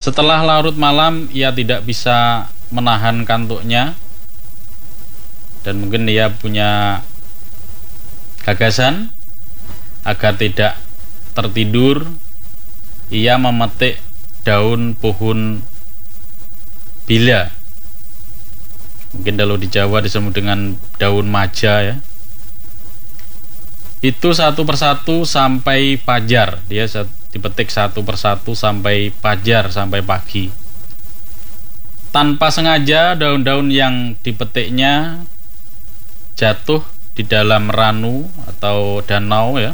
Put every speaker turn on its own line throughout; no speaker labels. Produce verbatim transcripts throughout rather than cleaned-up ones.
Setelah larut malam, ia tidak bisa menahan kantuknya, dan mungkin ia punya gagasan agar tidak tertidur. Ia memetik daun pohon bila, mungkin kalau di Jawa disebut dengan daun maja ya. Itu satu persatu sampai fajar. Dia dipetik satu persatu sampai fajar, sampai pagi. Tanpa sengaja daun-daun yang dipetiknya jatuh di dalam ranu atau danau ya,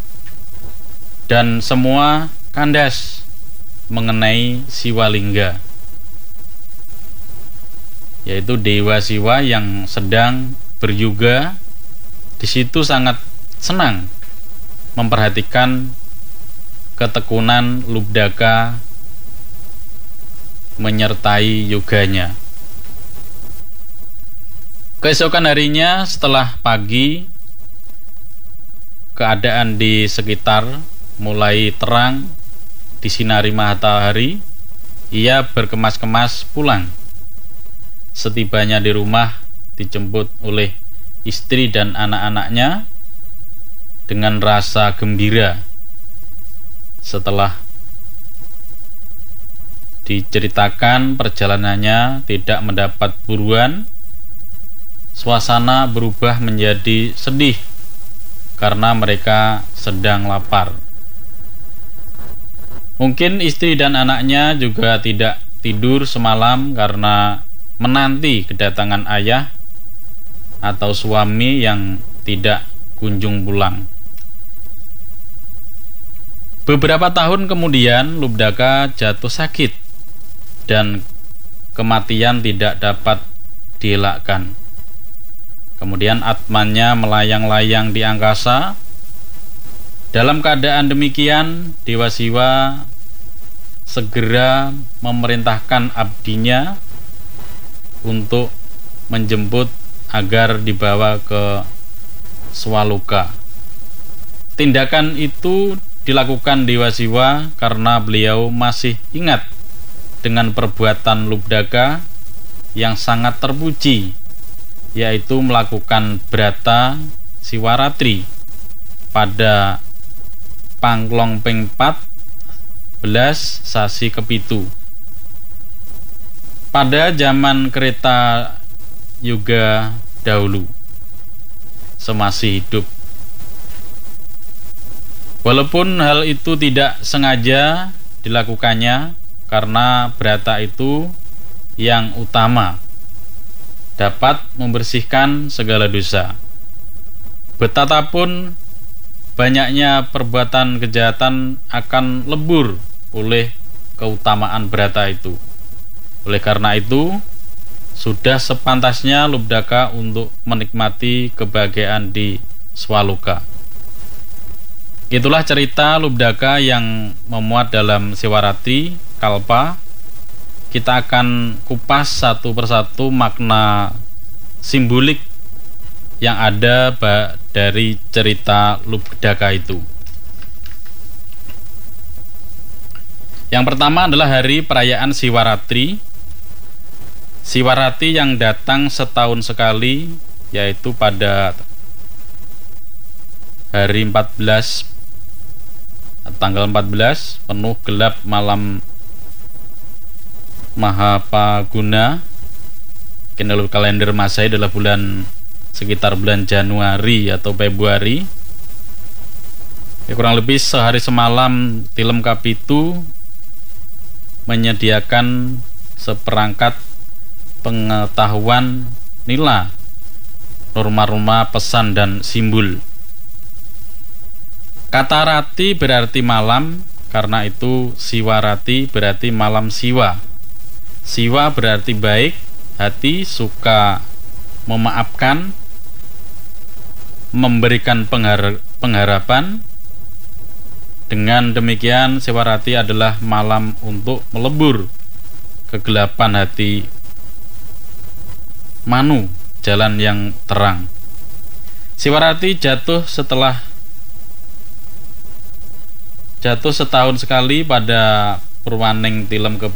dan semua kandas mengenai Siwalingga, yaitu Dewa Siwa yang sedang beryoga. Di situ sangat senang memperhatikan ketekunan Lubdaka menyertai yoganya. Keesokan harinya setelah pagi, keadaan di sekitar mulai terang, disinari matahari. Ia berkemas-kemas pulang. Setibanya di rumah, dijemput oleh istri dan anak-anaknya dengan rasa gembira. Setelah diceritakan perjalanannya tidak mendapat buruan, suasana berubah menjadi sedih karena mereka sedang lapar. Mungkin istri dan anaknya juga tidak tidur semalam karena menanti kedatangan ayah atau suami yang tidak kunjung pulang. Beberapa tahun kemudian Lubdaka jatuh sakit dan kematian tidak dapat dielakkan. Kemudian atmannya melayang-layang di angkasa. Dalam keadaan demikian, Dewa Siwa segera memerintahkan abdinya untuk menjemput agar dibawa ke Swaloka. Tindakan itu dilakukan Dewa Siwa karena beliau masih ingat dengan perbuatan Lubdaka yang sangat terpuji, yaitu melakukan brata Siwaratri pada Pangklong ping empat belas sasi kepitu. Pada zaman kereta yoga dahulu, semasih hidup. Walaupun hal itu tidak sengaja dilakukannya, karena brata itu yang utama dapat membersihkan segala dosa. Betapapun banyaknya perbuatan kejahatan akan lebur oleh keutamaan brata itu. Oleh karena itu, sudah sepantasnya Lubdaka untuk menikmati kebahagiaan di Swaloka. Itulah cerita Lubdaka yang memuat dalam Siwaratri Kalpa. Kita akan kupas satu persatu makna simbolik yang ada dari cerita Lubdaka itu. Yang pertama adalah hari perayaan Siwaratri. Siwaratri yang datang setahun sekali, yaitu pada hari empat belas, tanggal empat belas, penuh gelap malam Mahapaguna. Kalau kalender Masehi adalah bulan sekitar bulan Januari atau Februari. Ya, kurang lebih sehari semalam Tilem Kapitu menyediakan seperangkat pengetahuan nila, norma-norma pesan dan simbol. Kata rati berarti malam, karena itu Siwarati berarti malam Siwa. Siwa berarti baik hati, suka memaafkan, memberikan penghar- pengharapan. Dengan demikian, Siwarati adalah malam untuk melebur kegelapan hati Manu, jalan yang terang. Siwarati jatuh setelah jatuh setahun sekali pada Purwaning Tilem